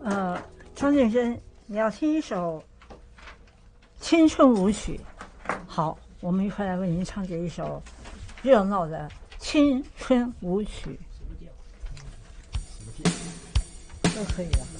张俊生，你要听一首青春舞曲。好，我们一块来为您唱这一首热闹的青春舞曲，都可以了。